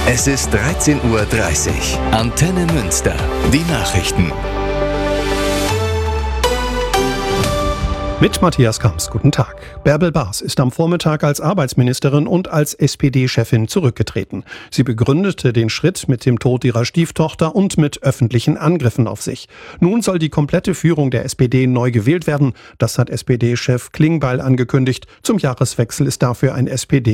Es ist 13:30 Uhr. Antenne Münster. Die Nachrichten. Mit Matthias Kamps, guten Tag. Bärbel Baas ist am Vormittag als Arbeitsministerin und als SPD-Chefin zurückgetreten. Sie begründete den Schritt mit dem Tod ihrer Stieftochter und mit öffentlichen Angriffen auf sich. Nun soll die komplette Führung der SPD neu gewählt werden. Das hat SPD-Chef Klingbeil angekündigt. Zum Jahreswechsel ist dafür ein SPD